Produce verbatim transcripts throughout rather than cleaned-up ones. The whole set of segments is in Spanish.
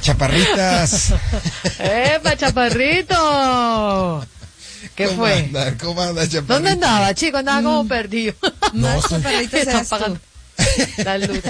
Chaparritas. ¡Epa, chaparrito! ¿Qué ¿Cómo fue? Anda, ¿Cómo anda, chaparrito? ¿Dónde andaba, chico? Andaba como perdido. No, chaparrito, Están serás pagando tú. la luz.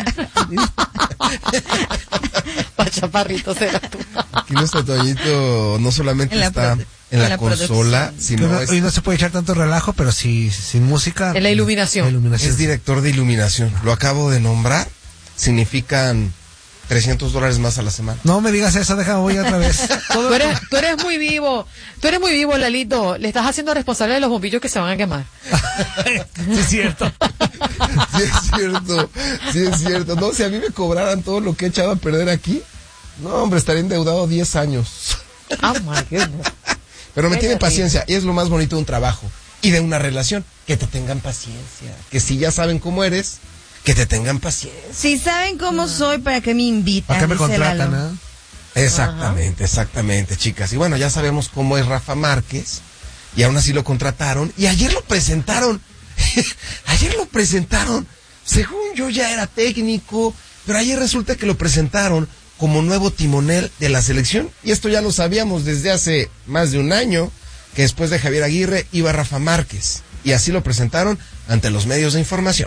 Pa' chaparrito será tú. Aquí nuestro Toñito no solamente En la está produ- en la, en la consola, producción. sino No, es, hoy no se puede echar tanto relajo, pero si sin música. En la iluminación. La iluminación. es director de iluminación. Lo acabo de nombrar. Significan trescientos dólares más a la semana. No me digas eso, déjame voy otra vez. Tú eres, tú eres muy vivo. Tú eres muy vivo, Lalito. Le estás haciendo responsable de los bombillos que se van a quemar. Sí, es cierto. Sí es cierto, sí es cierto. No, si a mí me cobraran todo lo que he echado a perder aquí, no, hombre, estaría endeudado diez años. Oh my goodness. Pero me Qué tienen terrible. paciencia, y es lo más bonito de un trabajo y de una relación, que te tengan paciencia, que si ya saben cómo eres, que te tengan paciencia. Si saben cómo soy, ¿para qué me invitan? ¿Para qué me Dice contratan? Lalo. ¿eh? Exactamente, exactamente, chicas. Y bueno, ya sabemos cómo es Rafa Márquez, y aún así lo contrataron, y ayer lo presentaron, ayer lo presentaron, según yo ya era técnico, pero ayer resulta que lo presentaron como nuevo timonel de la selección, y esto ya lo sabíamos desde hace más de un año, que después de Javier Aguirre iba Rafa Márquez, y así lo presentaron ante los medios de información.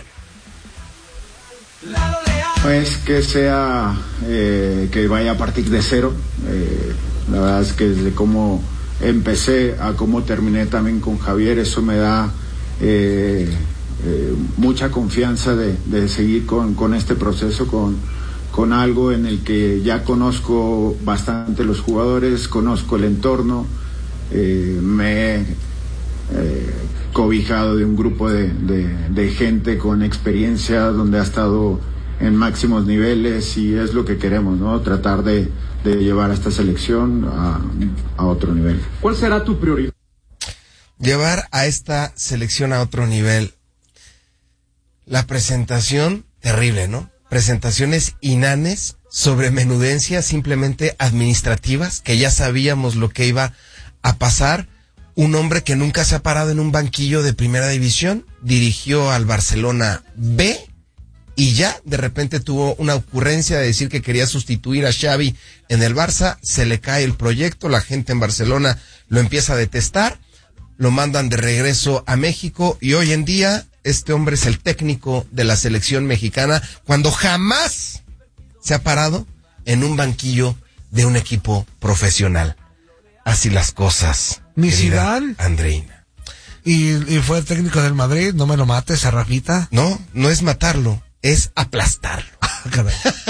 No es que sea, eh, que vaya a partir de cero, eh, la verdad es que desde cómo empecé a cómo terminé también con Javier, eso me da eh, eh, mucha confianza de, de seguir con, con este proceso, con, con algo en el que ya conozco bastante los jugadores, conozco el entorno, eh, me he eh, cobijado de un grupo de, de, de gente con experiencia donde ha estado en máximos niveles, y es lo que queremos, ¿no? Tratar de, de llevar a esta selección a, a otro nivel. ¿Cuál será tu prioridad? Llevar a esta selección a otro nivel. La presentación, terrible, ¿no? Presentaciones inanes sobre menudencias simplemente administrativas, que ya sabíamos lo que iba a pasar. Un hombre que nunca se ha parado en un banquillo de primera división, dirigió al Barcelona B, y ya de repente tuvo una ocurrencia de decir que quería sustituir a Xavi en el Barça, se le cae el proyecto, la gente en Barcelona lo empieza a detestar, lo mandan de regreso a México, y hoy en día este hombre es el técnico de la selección mexicana, cuando jamás se ha parado en un banquillo de un equipo profesional. Así las cosas. Ni querida Zidane. Andreina. Y, y fue el técnico del Madrid, no me lo mates a Rafita. No, no es matarlo, es aplastarlo. Caray.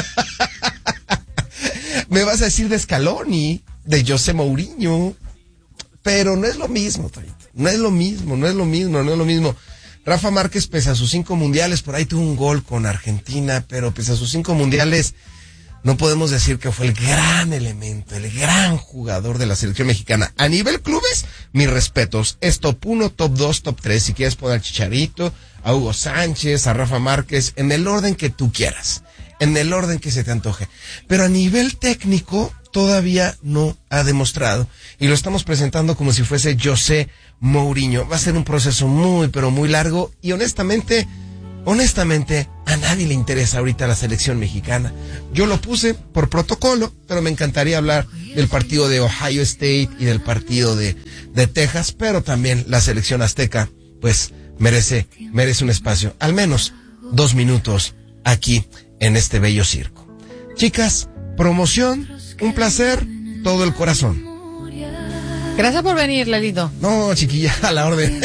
Me vas a decir de Scaloni, de José Mourinho, pero no es lo mismo, Torito. No es lo mismo, no es lo mismo, no es lo mismo. Rafa Márquez, pese a sus cinco mundiales, por ahí tuvo un gol con Argentina, pero pese a sus cinco mundiales, no podemos decir que fue el gran elemento, el gran jugador de la selección mexicana. A nivel clubes, mis respetos. Es top uno, top dos, top tres. Si quieres poner a Chicharito, a Hugo Sánchez, a Rafa Márquez, en el orden que tú quieras, en el orden que se te antoje. Pero a nivel técnico, todavía no ha demostrado. Y lo estamos presentando como si fuese José Mourinho. Va a ser un proceso muy, pero muy largo. Y honestamente, honestamente, a nadie le interesa ahorita la selección mexicana. Yo lo puse por protocolo, pero me encantaría hablar del partido de Ohio State y del partido de, de Texas, pero también la selección azteca, pues, merece, merece un espacio. Al menos dos minutos aquí en este bello circo. Chicas, promoción, un placer, todo el corazón. Gracias por venir, Lalito. No, chiquilla, a la orden.